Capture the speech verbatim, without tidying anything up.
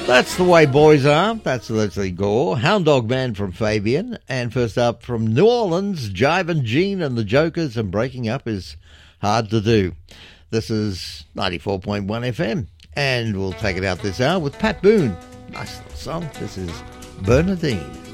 That's the way boys are. That's Leslie Gore, Hound Dog Man from Fabian. And first up from New Orleans, Jive and Gene and the Jokers, and breaking up is hard to do. This is ninety-four point one F M, and we'll take it out this hour with Pat Boone. Nice little song. This is Bernadine.